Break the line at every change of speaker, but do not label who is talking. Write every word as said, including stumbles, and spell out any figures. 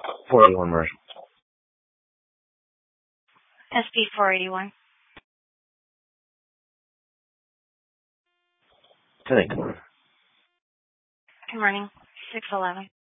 four eighty-one Merge.
S P four eighty-one.
Today.
Good morning. six eleven.